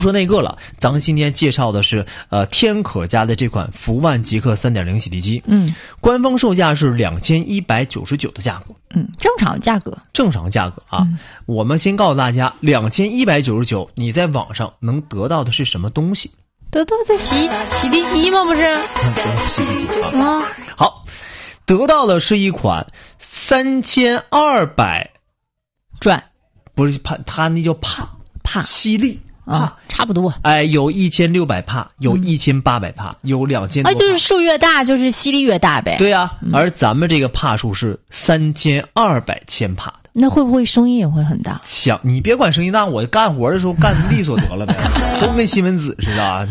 说那个了，咱们今天介绍的是天可家的这款福万极客 3.0 洗涤机。官方售价是2199的价格。 正常价格啊。我们先告诉大家，2199你在网上能得到的是什么东西？ 得到这洗涤机吗？不是？ 洗涤机啊。好，得到的是一款3200 转， 不是它那叫帕吸力。 差不多。 有1600帕，有1800帕，有2000多帕。 就是数越大，就是吸力越大呗。 对啊，而咱们这个帕数是3200千帕的。 那会不会声音也会很大？ 你别管声音大，我干活的时候干利索得了呗，都跟新闻纸似的。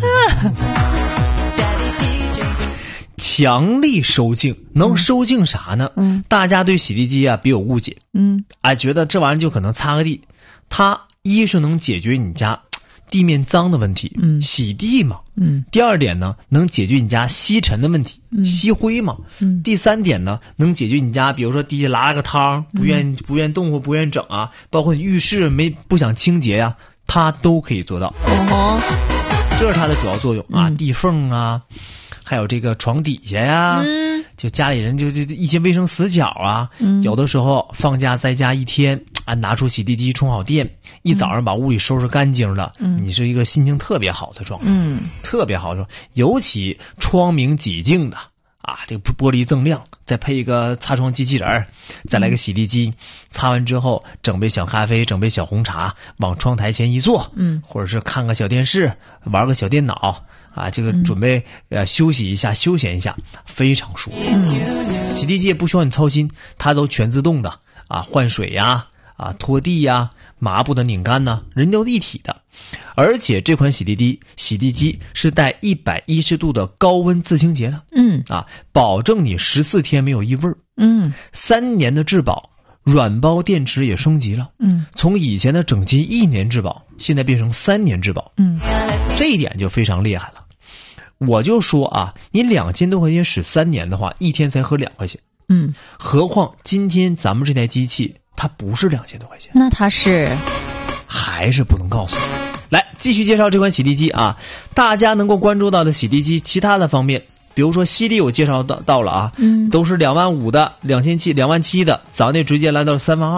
强力收净，能收净啥呢？大家对洗涤机啊别有误解。觉得这玩意儿就可能擦个地，它一是能解决你家地面脏的问题，洗地嘛。第二点呢，能解决你家吸尘的问题，吸灰嘛。第三点呢，能解决你家比如说地下拉了个汤，不愿动或不愿整啊，包括浴室不想清洁呀，它都可以做到。这是它的主要作用啊。地缝啊，还有这个床底下呀，就家里人就一些卫生死角啊，有的时候放假在家一天拿出洗涤机充好电，一早上把屋里收拾干净了，你是一个心情特别好的状态，特别好的状态。尤其窗明几净的这个玻璃锃亮，再配一个擦窗机器人，再来个洗涤机，擦完之后整杯小咖啡，整杯小红茶，往窗台前一坐，或者是看个小电视，玩个小电脑这个准备休息一下，休闲一下，非常舒服。洗涤机也不需要你操心，它都全自动的换水呀拖地呀，抹布的拧干呢，人都一体的。而且这款洗涤机是带110度的高温自清洁的，保证你14天没有异味，3年的质保，软包电池也升级了，从以前的整机1年质保，现在变成3年质保，这一点就非常厉害了。我就说你2000多块钱使3年的话，一天才合2块钱，何况今天咱们这台机器它不是2000多块钱， 那它是还是不能告诉你。来，继续介绍这款洗涤机大家能够关注到的洗涤机其他的方面，比如说吸力我介绍到了都是25000的、2700、27000的，咱那直接来到了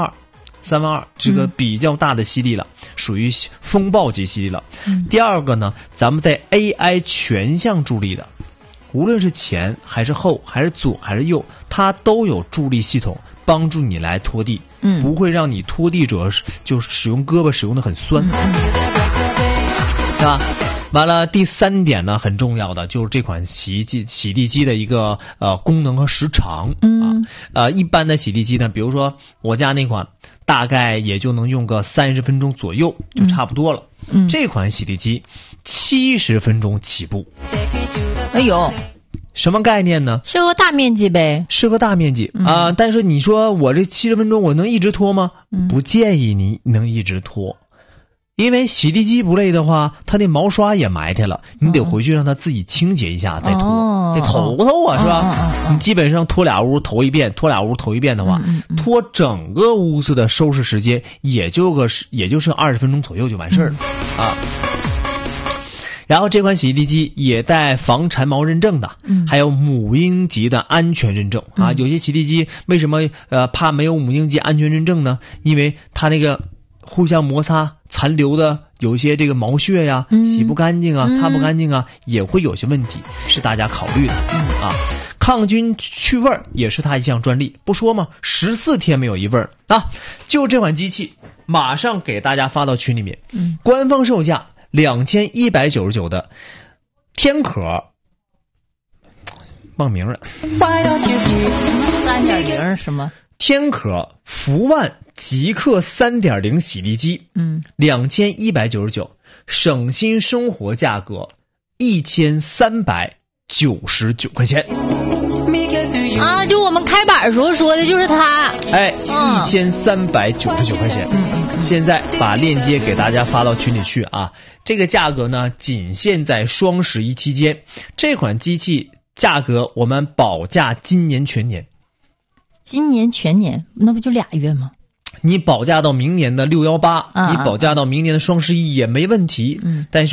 32000，这个比较大的吸力了，属于风暴级吸力了。第二个呢，咱们在 AI 全向助力的，无论是前还是后还是左还是右，它都有助力系统帮助你来拖地，不会让你拖地者就使用胳膊使用的很酸，是吧？完了，第3点呢，很重要的就是这款洗涤机的一个功能和时长一般的洗涤机呢，比如说我家那款大概也就能用个30分钟左右就差不多了，这款洗涤机70分钟起步。 哎呦， 什么概念呢？ 适合大面积呗。 适合大面积但是你说我这70分钟我能一直拖吗？不建议你能一直拖，因为洗涤机不累的话，它那毛刷也埋汰了，你得回去让它自己清洁一下再拖，得头是吧？你基本上拖俩屋头一遍，拖俩屋头一遍的话，拖整个屋子的收拾时间也就剩20分钟左右就完事儿了然后这款洗涤机也带防缠毛认证的，还有母婴级的安全认证有些洗涤机为什么怕没有母婴级安全认证呢？因为它那个互相摩擦残留的有一些这个毛屑呀，洗不干净擦不干净也会有些问题，是大家考虑的抗菌去味也是它一项专利，不说吗？14天没有一味儿就这款机器马上给大家发到群里面，官方售价2199的天可，忘名了 3.0什么？ 天可福万极客 3.0 洗涤机2199，省心生活价格1399块钱就我们开板时候说的就是它 1399块钱现在把链接给大家发到群里去这个价格呢仅限在双11期间，这款机器价格我们保价今年全年。 今年全年那不就2月吗？ 你保价到明年的618，你保价到明年的双11也没问题。但是